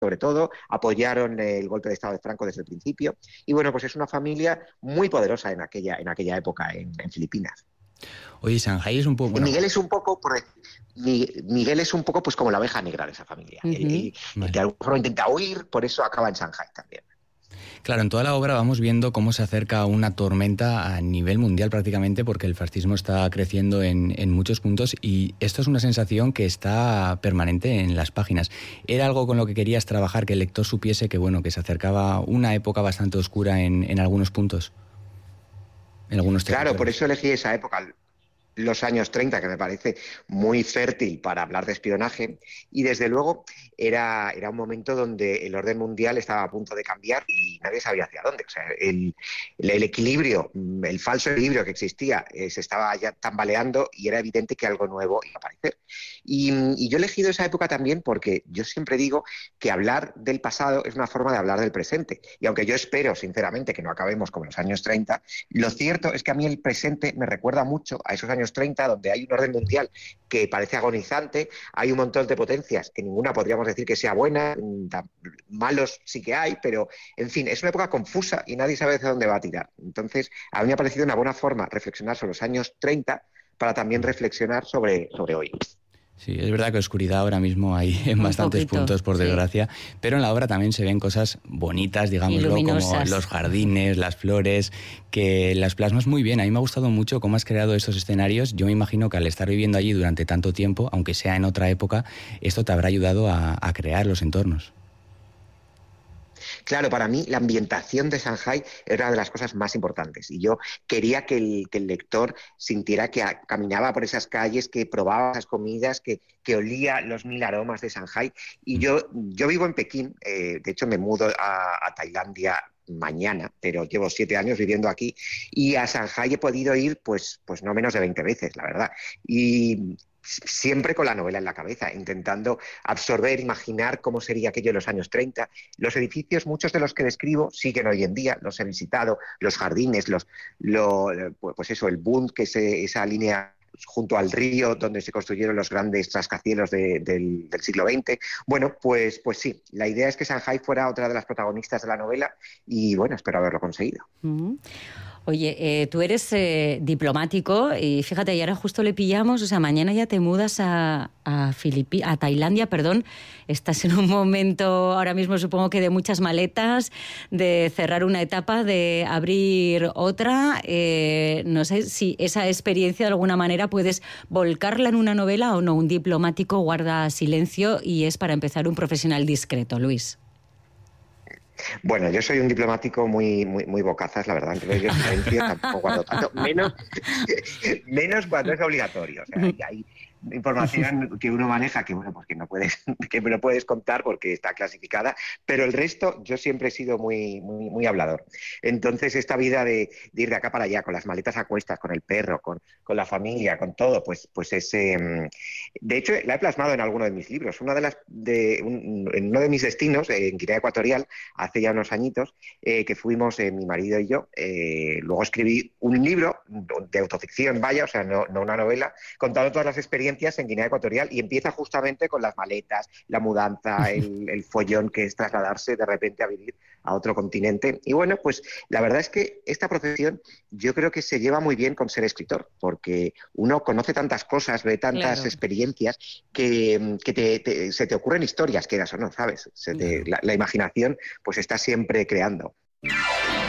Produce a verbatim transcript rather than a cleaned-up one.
sobre todo, apoyaron el golpe de Estado de Franco desde el principio, y bueno, pues es una familia muy poderosa en aquella, en aquella época en, en Filipinas. Oye, Shanghái es un poco... Bueno, Miguel es un poco, por, Miguel es un poco pues como la oveja negra de esa familia. Uh-huh. Él, él, vale. De alguna forma intenta huir, por eso acaba en Shanghái también. Claro, en toda la obra vamos viendo cómo se acerca una tormenta a nivel mundial prácticamente, porque el fascismo está creciendo en, en muchos puntos, y esto es una sensación que está permanente en las páginas. ¿Era algo con lo que querías trabajar, que el lector supiese que, bueno, que se acercaba una época bastante oscura en, en algunos puntos? En algunos Claro, por eso elegí esa época, los años treinta, que me parece muy fértil para hablar de espionaje, y desde luego era, era un momento donde el orden mundial estaba a punto de cambiar y nadie sabía hacia dónde. O sea, el, el equilibrio, el falso equilibrio que existía eh, se estaba ya tambaleando y era evidente que algo nuevo iba a aparecer. Y, y yo he elegido esa época también porque yo siempre digo que hablar del pasado es una forma de hablar del presente, y aunque yo espero sinceramente que no acabemos como en los años treinta, lo cierto es que a mí el presente me recuerda mucho a esos años treinta, donde hay un orden mundial que parece agonizante, hay un montón de potencias que ninguna podríamos decir que sea buena, malos sí que hay, pero en fin, es una época confusa y nadie sabe hacia dónde va a tirar. Entonces, a mí me ha parecido una buena forma reflexionar sobre los años treinta para también reflexionar sobre, sobre hoy. Sí, es verdad que oscuridad ahora mismo hay en Un bastantes poquito, puntos, por sí. desgracia, pero en la obra también se ven cosas bonitas, digámoslo, como los jardines, las flores, que las plasmas muy bien. A mí me ha gustado mucho cómo has creado estos escenarios. Yo me imagino que al estar viviendo allí durante tanto tiempo, aunque sea en otra época, esto te habrá ayudado a, a crear los entornos. Claro, para mí la ambientación de Shanghái era una de las cosas más importantes, y yo quería que el, que el lector sintiera que a, caminaba por esas calles, que probaba esas comidas, que, que olía los mil aromas de Shanghái. Y yo, yo vivo en Pekín, eh, de hecho me mudo a, a Tailandia mañana, pero llevo siete años viviendo aquí, y a Shanghái he podido ir pues, pues no menos de veinte veces, la verdad. Y siempre con la novela en la cabeza, intentando absorber, imaginar cómo sería aquello en los años treinta. Los edificios, muchos de los que describo, siguen hoy en día, los he visitado, los jardines, los, lo, pues eso, el Bund, que es esa línea junto al río donde se construyeron los grandes rascacielos de, del, del siglo veinte. Bueno, pues, pues sí, la idea es que Shanghái fuera otra de las protagonistas de la novela, y bueno, espero haberlo conseguido. Uh-huh. Oye, eh, tú eres eh, diplomático y fíjate, y ahora justo le pillamos, o sea, mañana ya te mudas a, a, Filipi- a Tailandia, perdón. Estás en un momento ahora mismo, supongo que de muchas maletas, de cerrar una etapa, de abrir otra. Eh, no sé si esa experiencia de alguna manera puedes volcarla en una novela o no. Un diplomático guarda silencio y es, para empezar, un profesional discreto, Luis. Bueno, yo soy un diplomático muy muy, muy bocazas, la verdad. Entonces yo silencio tampoco guardo tanto, menos, menos cuando es obligatorio. O sea, hay, hay información que uno maneja que, bueno, pues que no puedes, que no puedes contar porque está clasificada, pero el resto yo siempre he sido muy, muy, muy hablador. Entonces esta vida de, de ir de acá para allá, con las maletas a cuestas, con el perro, con, con la familia, con todo, pues, pues es... Eh, de hecho, la he plasmado en alguno de mis libros. Una de las, de, un, en uno de mis destinos, eh, en Guinea Ecuatorial, hace ya unos añitos, eh, que fuimos eh, mi marido y yo. Eh, luego escribí un libro de autoficción, vaya, o sea, no, no una novela, contando todas las experiencias en Guinea Ecuatorial, y empieza justamente con las maletas, la mudanza, el, el follón que es trasladarse de repente a vivir a otro continente. Y bueno, pues la verdad es que esta profesión yo creo que se lleva muy bien con ser escritor, porque uno conoce tantas cosas, ve tantas Claro. experiencias que, que te, te, se te ocurren historias, quieras o no, ¿sabes? Se te, la, la imaginación pues está siempre creando.